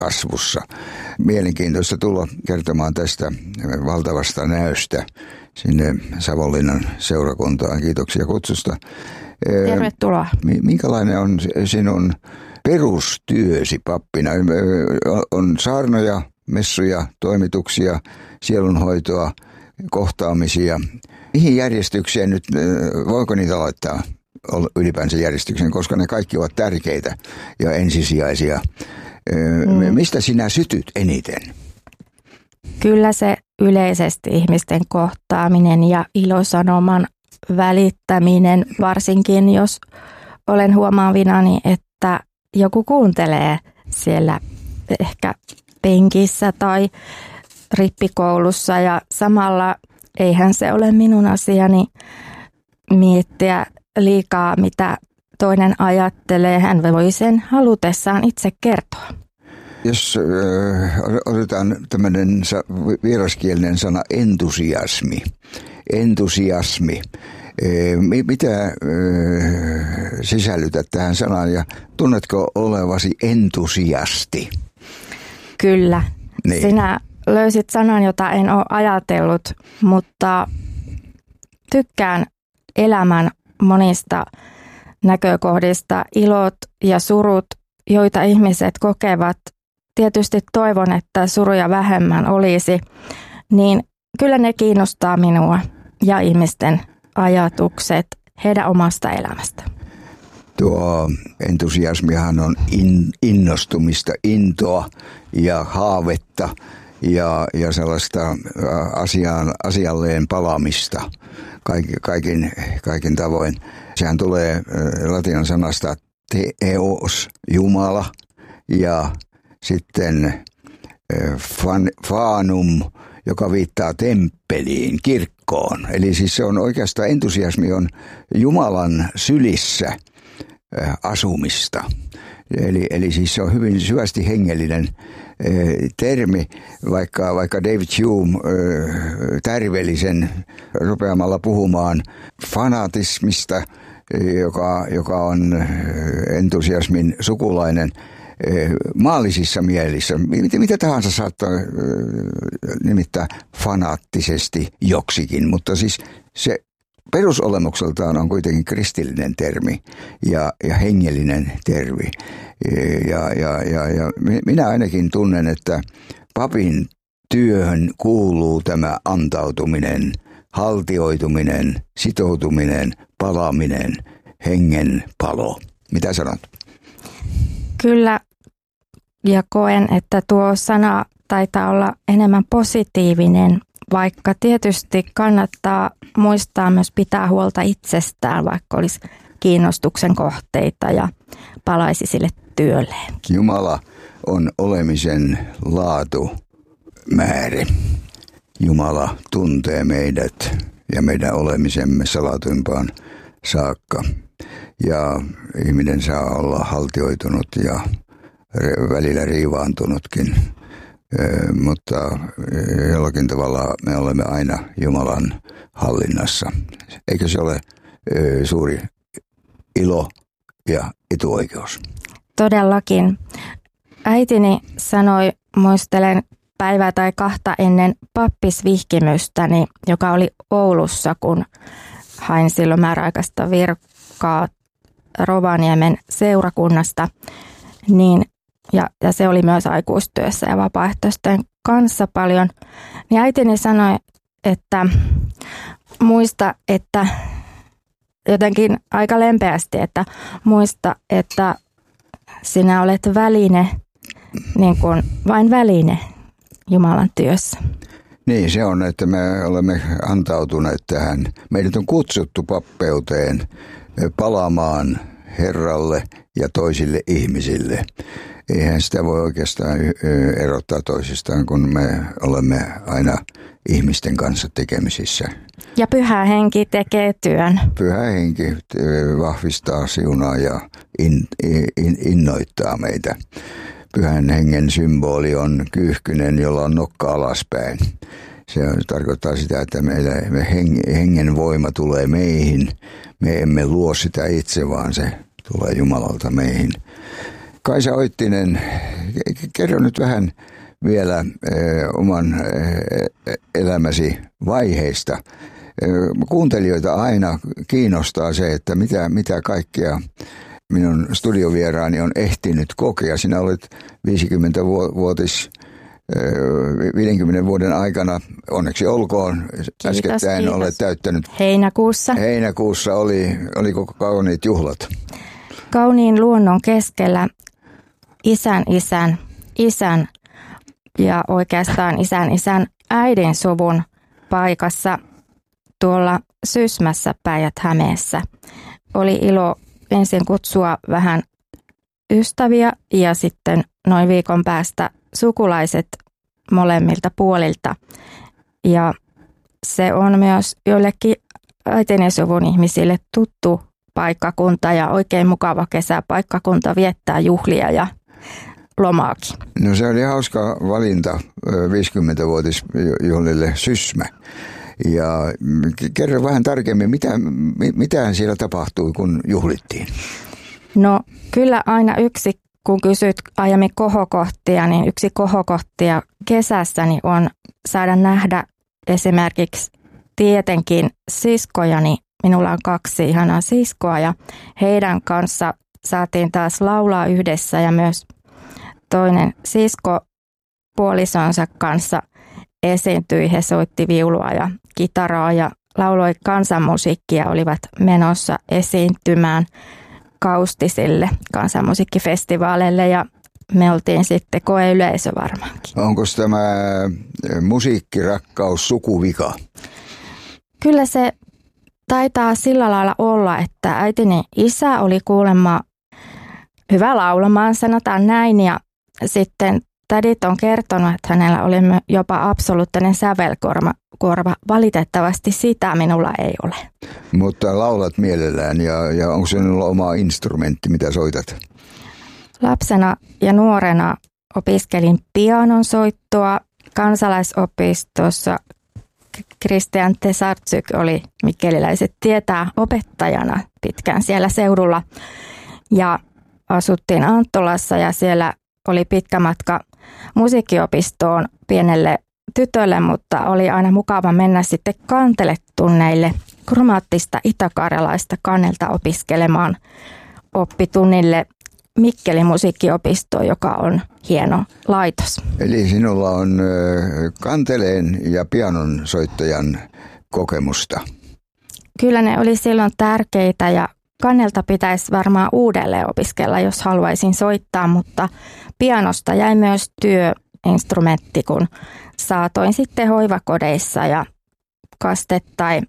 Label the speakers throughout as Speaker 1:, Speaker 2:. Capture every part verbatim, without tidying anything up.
Speaker 1: kasvussa. Mielenkiintoista tulla kertomaan tästä valtavasta näöstä sinne Savonlinnan seurakuntaan. Kiitoksia kutsusta.
Speaker 2: Tervetuloa.
Speaker 1: Minkälainen on sinun perustyösi pappina? On saarnoja, messuja, toimituksia, sielunhoitoa, kohtaamisia. Mihin järjestykseen nyt, voiko niitä laittaa ylipäänsä järjestykseen, koska ne kaikki ovat tärkeitä ja ensisijaisia. Mm. Mistä sinä sytyt eniten?
Speaker 2: Kyllä se yleisesti ihmisten kohtaaminen ja ilosanoman välittäminen, varsinkin jos olen huomaavinani, että joku kuuntelee siellä ehkä penkissä tai rippikoulussa ja samalla eihän se ole minun asiani miettiä liikaa, mitä toinen ajattelee. Hän voi sen halutessaan itse kertoa.
Speaker 1: Jos äh, otetaan tämmöinen vieraskielinen sana entusiasmi. Entusiasmi. Äh, mitä äh, sisällytät tähän sanaan ja tunnetko olevasi entusiasti?
Speaker 2: Kyllä.
Speaker 1: Niin.
Speaker 2: Sinä löysit sanan, jota en ole ajatellut, mutta tykkään elämän monista näkökohdista, ilot ja surut, joita ihmiset kokevat. Tietysti toivon, että suruja vähemmän olisi, niin kyllä ne kiinnostaa minua ja ihmisten ajatukset heidän omasta elämästä.
Speaker 1: Tuo entusiasmihan on in, innostumista, intoa ja haavetta ja, ja sellaista asiaan, asialleen palaamista kaikin, kaikin, kaikin tavoin. Sehän tulee latinan sanasta theos, Jumala, ja sitten fan, fanum, joka viittaa temppeliin, kirkkoon. Eli siis se on oikeastaan, entusiasmi on Jumalan sylissä asumista. Eli, eli siis se on hyvin syvästi hengellinen termi, vaikka, vaikka David Hume tärveli sen rupeamalla puhumaan fanatismista, joka, joka on entusiasmin sukulainen maallisissa mielissä. Mitä, mitä tahansa saattaa nimittää fanaattisesti joksikin, mutta siis se perusolemukseltaan on kuitenkin kristillinen termi ja, ja hengellinen termi. Ja, ja, ja, ja minä ainakin tunnen, että papin työhön kuuluu tämä antautuminen, haltioituminen, sitoutuminen, palaaminen, hengen palo. Mitä sanot?
Speaker 2: Kyllä, ja koen, että tuo sana taitaa olla enemmän positiivinen, vaikka tietysti kannattaa muistaa myös pitää huolta itsestään, vaikka olisi kiinnostuksen kohteita ja palaisi sille työlleen.
Speaker 1: Jumala on olemisen laatumäärä. Jumala tuntee meidät ja meidän olemisemme salatuimpaan saakka. Ja ihminen saa olla haltioitunut ja välillä riivaantunutkin. Ö, mutta jollakin tavalla me olemme aina Jumalan hallinnassa. Eikö se ole ö, suuri ilo ja etuoikeus?
Speaker 2: Todellakin. Äitini sanoi, muistelen päivää tai kahta ennen pappisvihkimystäni, joka oli Oulussa, kun hain silloin määräaikaista virkaa Rovaniemen seurakunnasta, niin, ja, ja se oli myös aikuistyössä ja vapaaehtoisten kanssa paljon, niin äitini sanoi, että muista, että jotenkin aika lempeästi, että muista, että sinä olet väline, niin kuin vain väline Jumalan työssä.
Speaker 1: Niin se on, että me olemme antautuneet tähän. Meidät on kutsuttu pappeuteen palaamaan Herralle ja toisille ihmisille. Eihän sitä voi oikeastaan erottaa toisistaan, kun me olemme aina ihmisten kanssa tekemisissä.
Speaker 2: Ja Pyhä Henki tekee työn.
Speaker 1: Pyhä Henki vahvistaa, siunaa ja in, in, innoittaa meitä. Pyhän Hengen symboli on kyyhkynen, jolla on nokka alaspäin. Se tarkoittaa sitä, että meillä, me hengen voima tulee meihin. Me emme luo sitä itse, vaan se tulee Jumalalta meihin. Kaisa Oittinen, kerro nyt vähän vielä oman elämäsi vaiheista. Kuuntelijoita aina kiinnostaa se, että mitä, mitä kaikkea minun studiovieraani on ehtinyt kokea. Sinä olet viisikymmentävuotis, viidenkymmenen vuoden aikana, onneksi olkoon, kiitos, äskettäin kiitos. Olet täyttänyt.
Speaker 2: Heinäkuussa.
Speaker 1: Heinäkuussa oli, oliko kauniit juhlat?
Speaker 2: Kauniin luonnon keskellä isän isän, isän ja oikeastaan isän isän äidin suvun paikassa tuolla Sysmässä Päijät-Hämeessä. Oli ilo ensin kutsua vähän ystäviä ja sitten noin viikon päästä sukulaiset molemmilta puolilta. Ja se on myös joillekin äitini suvun ihmisille tuttu paikkakunta ja oikein mukava kesäpaikkakunta viettää juhlia ja lomaakin.
Speaker 1: No se oli hauska valinta viisikymmentävuotisjuhlille Sysmä. Ja kerro vähän tarkemmin, mitä, mitä siellä tapahtui, kun juhlittiin?
Speaker 2: No kyllä aina yksi, kun kysyt aiemmin kohokohtia, niin yksi kohokohtia kesässäni on saada nähdä esimerkiksi tietenkin siskojani. Minulla on kaksi ihanaa siskoa ja heidän kanssa saatiin taas laulaa yhdessä ja myös toinen sisko puolisonsa kanssa esiintyi. He soitti viulua ja kitaraa ja lauloi kansanmusiikkia, olivat menossa esiintymään Kaustisille kansanmusiikkifestivaaleille ja me oltiin sitten koeyleisö varmaankin.
Speaker 1: Onko tämä musiikkirakkaus sukuvika?
Speaker 2: Kyllä se taitaa sillä lailla olla, että äitini isä oli kuulemma hyvä laulamaan, sanotaan näin, ja sitten tädit on kertonut, että hänellä oli jopa absoluuttinen sävelkorva. Korva. Valitettavasti sitä minulla ei ole.
Speaker 1: Mutta laulat mielellään ja, ja onko sinulla oma instrumentti, mitä soitat?
Speaker 2: Lapsena ja nuorena opiskelin pianon soittoa kansalaisopistossa. Christian Tesarczyk oli, mikkeliläiset tietää, opettajana pitkään siellä seudulla. Ja asuttiin Anttolassa ja siellä oli pitkä matka musiikkiopistoon pienelle tytölle, mutta oli aina mukava mennä sitten kanteletunneille kromaattista itä-karjalaista kannelta opiskelemaan oppitunnille Mikkelin musiikkiopistoon, joka on hieno laitos.
Speaker 1: Eli sinulla on kanteleen ja pianon soittajan kokemusta. Kyllä ne
Speaker 2: oli silloin tärkeitä ja kannelta pitäisi varmaan uudelleen opiskella, jos haluaisin soittaa, mutta pianosta jäi myös työinstrumentti, kun saatoin sitten hoivakodeissa ja kaste- tai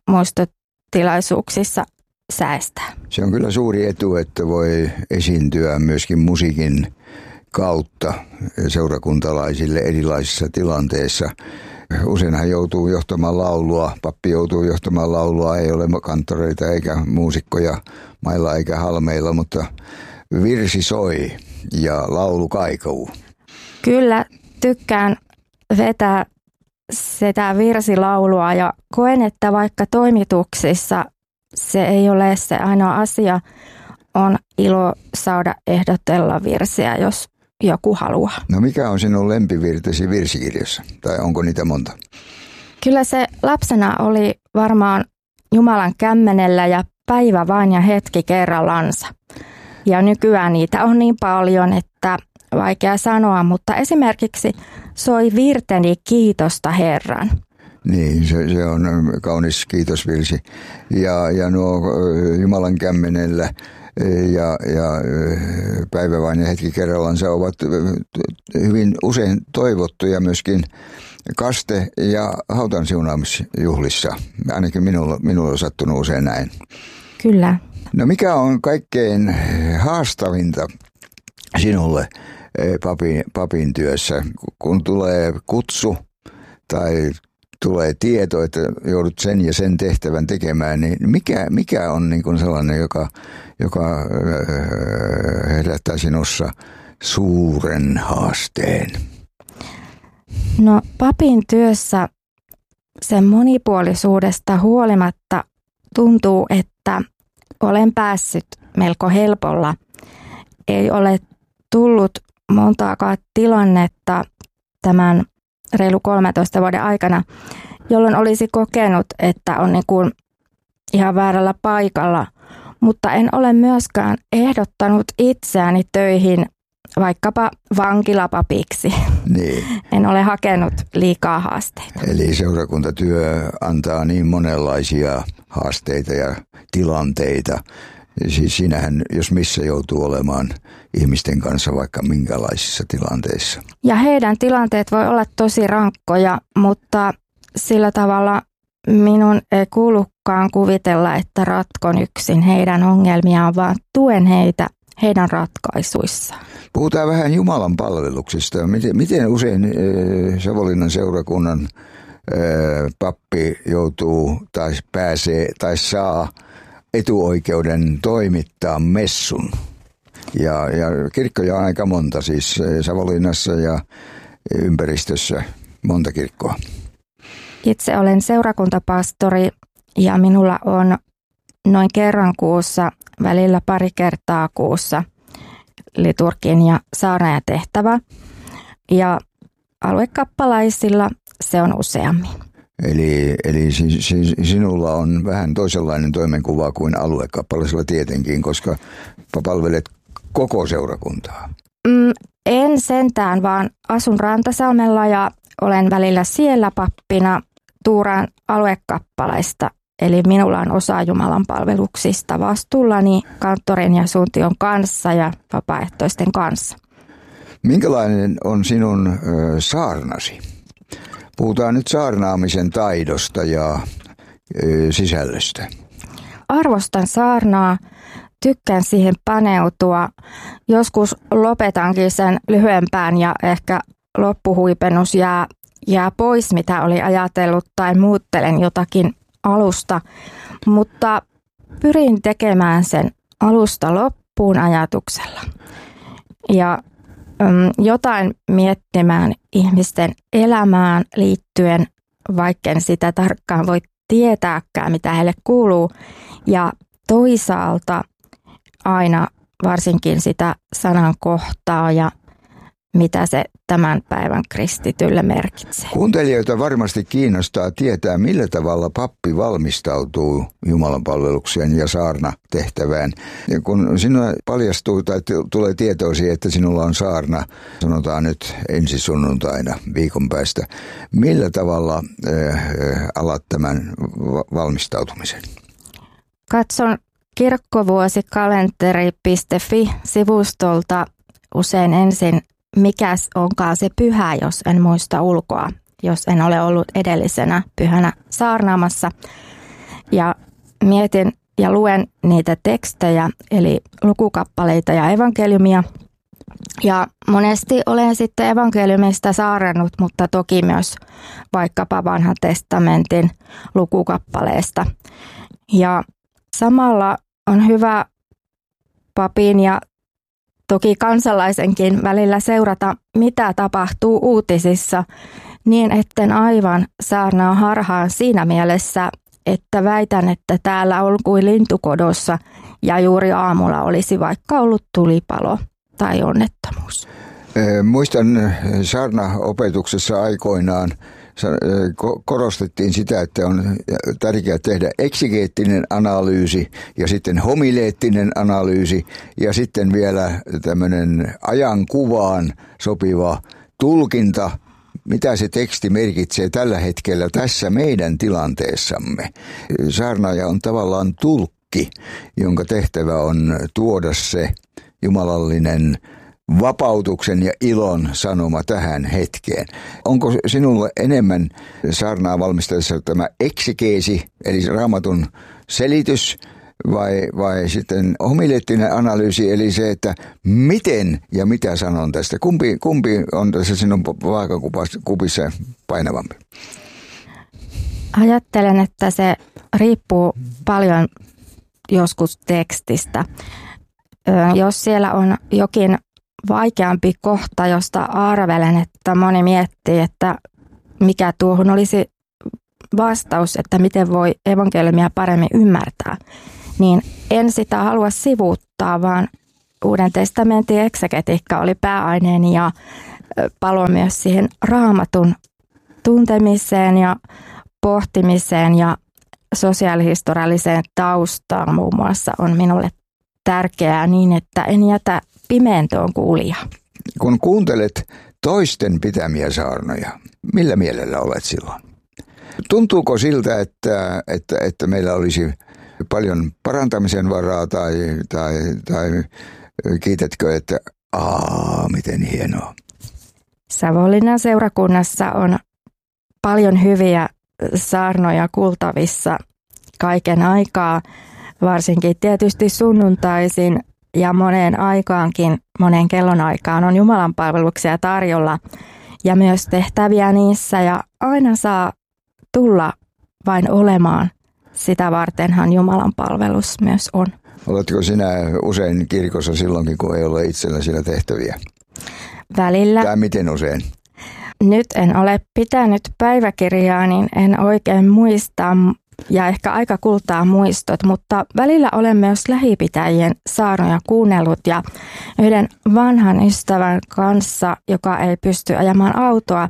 Speaker 2: muistotilaisuuksissa säästää.
Speaker 1: Se on kyllä suuri etu, että voi esiintyä myöskin musiikin kautta seurakuntalaisille erilaisissa tilanteissa. Useinhan joutuu johtamaan laulua, pappi joutuu johtamaan laulua, ei ole kanttoreita eikä muusikkoja mailla eikä halmeilla, mutta virsi soi ja laulu kaikuu.
Speaker 2: Kyllä, tykkään vetää sitä virsilaulua ja koen, että vaikka toimituksissa se ei ole se ainoa asia, on ilo saada ehdotella virsiä, jos joku haluaa.
Speaker 1: No mikä on sinun lempivirtesi virsikirjassa? Tai onko niitä monta?
Speaker 2: Kyllä se lapsena oli varmaan Jumalan kämmenellä ja päivä vain ja hetki kerrallansa. Ja nykyään niitä on niin paljon, että vaikea sanoa, mutta esimerkiksi soi virteni kiitosta Herran.
Speaker 1: Niin, se, se on kaunis kiitosvirsi. Ja, ja nuo Jumalan kämmenellä ja, ja päivä vain ja hetki kerrallansa ovat hyvin usein toivottuja myöskin kaste- ja hautansiunaamisjuhlissa. Ainakin minulla, minulla on sattunut usein näin.
Speaker 2: Kyllä.
Speaker 1: No mikä on kaikkein haastavinta sinulle papin, papin työssä, kun tulee kutsu tai tulee tieto, että joudut sen ja sen tehtävän tekemään, niin mikä, mikä on niin kuin sellainen, joka, joka herättää sinussa suuren haasteen?
Speaker 2: No papin työssä sen monipuolisuudesta huolimatta tuntuu, että olen päässyt melko helpolla. Ei ole tullut montaakaan tilannetta tämän reilu kolmentoista vuoden aikana, jolloin olisi kokenut, että on niin kuin ihan väärällä paikalla, mutta en ole myöskään ehdottanut itseäni töihin vaikkapa vankilapapiksi.
Speaker 1: Niin.
Speaker 2: En ole hakenut liikaa haasteita.
Speaker 1: Eli seurakuntatyö antaa niin monenlaisia haasteita ja tilanteita. Siis siinähän, jos missä joutuu olemaan ihmisten kanssa vaikka minkälaisissa tilanteissa.
Speaker 2: Ja heidän tilanteet voi olla tosi rankkoja, mutta sillä tavalla minun ei kuulukaan kuvitella, että ratkon yksin heidän ongelmiaan, vaan tuen heitä heidän ratkaisuissaan.
Speaker 1: Puhutaan vähän Jumalan palveluksista. Miten, miten usein äh, Savonlinnan seurakunnan äh, pappi joutuu tai pääsee tai saa etuoikeuden toimittaa messun? Ja, ja kirkkoja on aika monta, siis Savonlinnassa ja ympäristössä monta kirkkoa.
Speaker 2: Itse olen seurakuntapastori ja minulla on noin kerran kuussa, välillä pari kertaa kuussa liturgin ja saarnaajatehtävä. Ja aluekappalaisilla se on useammin.
Speaker 1: Eli, eli si, si, sinulla on vähän toisenlainen toimenkuva kuin aluekappalaisilla tietenkin, koska palvelet koko seurakuntaa.
Speaker 2: Mm, en sentään, vaan asun Rantasalmella ja olen välillä siellä pappina, tuuraan aluekappalaista. Eli minulla on osa Jumalan palveluksista vastuullani kanttorin ja suuntion kanssa ja vapaaehtoisten kanssa.
Speaker 1: Minkälainen on sinun ö, saarnasi? Puhutaan nyt saarnaamisen taidosta ja ö, sisällöstä.
Speaker 2: Arvostan saarnaa, tykkään siihen paneutua. Joskus lopetankin sen lyhyempään ja ehkä loppuhuipennus jää, jää pois, mitä oli ajatellut, tai muuttelen jotakin alusta, mutta pyrin tekemään sen alusta loppuun ajatuksella ja äm, jotain miettimään ihmisten elämään liittyen, vaikken sitä tarkkaan voi tietääkään, mitä heille kuuluu, ja toisaalta aina varsinkin sitä sanan kohtaa ja mitä se tämän päivän kristitylle merkitsee.
Speaker 1: Kuuntelijoita varmasti kiinnostaa tietää, millä tavalla pappi valmistautuu Jumalan palvelukseen ja saarnatehtävään. Ja kun sinulle paljastuu tai tulee tietoisi, että sinulla on saarna, sanotaan nyt ensi sunnuntaina viikon päästä, millä tavalla äh, alat tämän valmistautumisen?
Speaker 2: Katson kirkkovuosikalenteri piste fi-sivustolta usein ensin, mikäs onkaan se pyhä, jos en muista ulkoa, jos en ole ollut edellisenä pyhänä saarnaamassa. Ja mietin ja luen niitä tekstejä, eli lukukappaleita ja evankeliumia. Ja monesti olen sitten evankeliumista saarnannut, mutta toki myös vaikkapa vanhan testamentin lukukappaleesta. Ja samalla on hyvä papin ja toki kansalaisenkin välillä seurata, mitä tapahtuu uutisissa, niin etten aivan saarnaa harhaan siinä mielessä, että väitän, että täällä on kuin lintukodossa ja juuri aamulla olisi vaikka ollut tulipalo tai onnettomuus.
Speaker 1: Muistan saarnaopetuksessa aikoinaan korostettiin sitä, että on tärkeää tehdä eksegeettinen analyysi ja sitten homileettinen analyysi ja sitten vielä tämmöinen ajankuvaan sopiva tulkinta, mitä se teksti merkitsee tällä hetkellä tässä meidän tilanteessamme. Saarnaaja on tavallaan tulkki, jonka tehtävä on tuoda se jumalallinen vapautuksen ja ilon sanoma tähän hetkeen. Onko sinulle enemmän saarnaa valmistellessa tämä eksegeesi, eli raamatun selitys, vai, vai sitten homileettinen analyysi, eli se, että miten ja mitä sanon tästä? Kumpi, kumpi on tässä sinun vaakakupissa painavampi?
Speaker 2: Ajattelen, että se riippuu paljon joskus tekstistä. Jos siellä on jokin vaikeampi kohta, josta arvelen, että moni miettii, että mikä tuohon olisi vastaus, että miten voi evankeliumia paremmin ymmärtää, niin en sitä halua sivuuttaa, vaan Uuden testamentin eksegetiikka oli pääaineeni ja palo myös siihen Raamatun tuntemiseen ja pohtimiseen ja sosiaalihistorialliseen taustaan muun muassa on minulle tärkeää niin, että en jätä pimentoon kuulijaa.
Speaker 1: Kun kuuntelet toisten pitämiä saarnoja, millä mielellä olet silloin? Tuntuuko siltä, että, että, että meillä olisi paljon parantamisen varaa tai, tai, tai kiitätkö, että aa, miten hienoa?
Speaker 2: Savonlinnan seurakunnassa on paljon hyviä saarnoja kuultavissa kaiken aikaa, varsinkin tietysti sunnuntaisin ja moneen aikaankin, monen kellon aikaan on Jumalan palveluksia tarjolla ja myös tehtäviä niissä ja aina saa tulla vain olemaan. Sitä vartenhan Jumalan palvelus myös on.
Speaker 1: Oletko sinä usein kirkossa silloinkin, kun ei ole itsellä siellä tehtäviä?
Speaker 2: Välillä.
Speaker 1: Tai miten usein?
Speaker 2: Nyt en ole pitänyt päiväkirjaa, niin en oikein muista ja ehkä aika kultaa muistot, mutta välillä olen myös lähipitäjien saarnoja kuunnellut ja yhden vanhan ystävän kanssa, joka ei pysty ajamaan autoa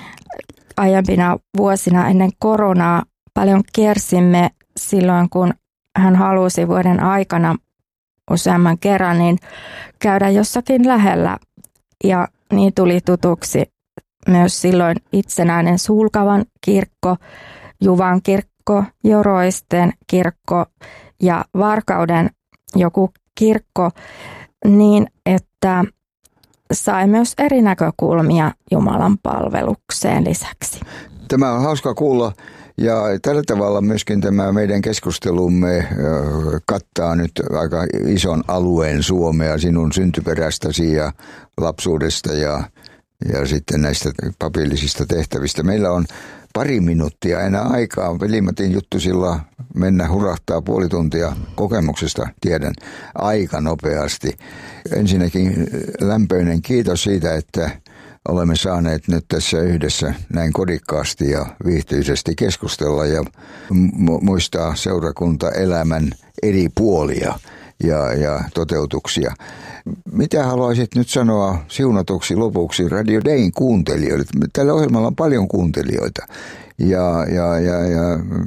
Speaker 2: aiempina vuosina ennen koronaa, paljon kiersimme silloin, kun hän halusi vuoden aikana useamman kerran niin käydä jossakin lähellä ja niin tuli tutuksi myös silloin itsenäinen Sulkavan kirkko, Juvan kirkko, Joroisten kirkko ja Varkauden joku kirkko, niin että sai myös eri näkökulmia Jumalan palvelukseen lisäksi.
Speaker 1: Tämä on hauska kuulla ja tällä tavalla myöskin tämä meidän keskustelumme kattaa nyt aika ison alueen Suomea sinun syntyperästäsi ja lapsuudesta ja Ja sitten näistä papillisista tehtävistä. Meillä on pari minuuttia enää aikaa. Veli-Matin Juttusilla mennä hurahtaa puoli tuntia kokemuksesta, tiedän, aika nopeasti. Ensinnäkin lämpöinen kiitos siitä, että olemme saaneet nyt tässä yhdessä näin kodikkaasti ja viihtyisesti keskustella ja mu- muistaa seurakuntaelämän eri puolia ja, ja toteutuksia. Mitä haluaisit nyt sanoa siunatuksi lopuksi Radio Dayn kuuntelijoille? Tällä ohjelmalla on paljon kuuntelijoita. Ja, ja, ja, ja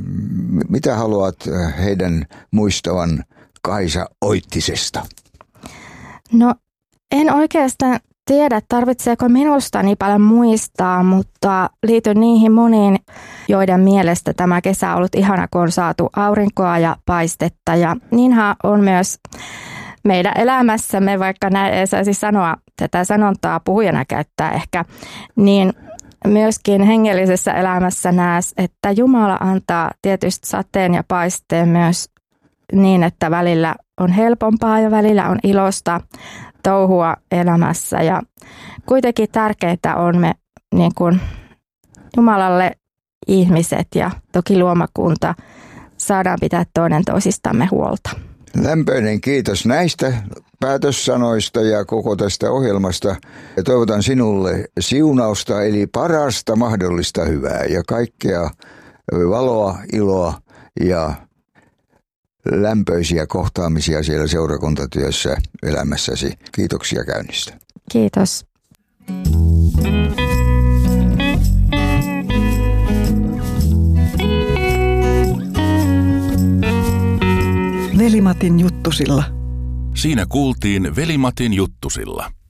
Speaker 1: mitä haluat heidän muistavan Kaisa Oittisesta?
Speaker 2: No en oikeastaan tiedä, tarvitseeko minusta niin paljon muistaa, mutta liityn niihin moniin, joiden mielestä tämä kesä on ollut ihana, kun on saatu aurinkoa ja paistetta. Ja niinhän on myös meidän elämässämme, vaikka näin ei saisi sanoa tätä sanontaa puhujana käyttää ehkä, niin myöskin hengellisessä elämässä näes, että Jumala antaa tietysti sateen ja paisteen myös niin, että välillä on helpompaa ja välillä on ilosta touhua elämässä. Ja kuitenkin tärkeintä on me niin kuin Jumalalle ihmiset ja toki luomakunta saadaan pitää toinen toisistamme huolta.
Speaker 1: Lämpöinen kiitos näistä päätössanoista ja koko tästä ohjelmasta. Ja toivotan sinulle siunausta eli parasta mahdollista hyvää ja kaikkea valoa, iloa ja lämpöisiä kohtaamisia siellä seurakuntatyössä elämässäsi. Kiitoksia käynnistä.
Speaker 2: Kiitos.
Speaker 3: Veli-Matin Juttusilla.
Speaker 4: Siinä kuultiin Veli-Matin Juttusilla.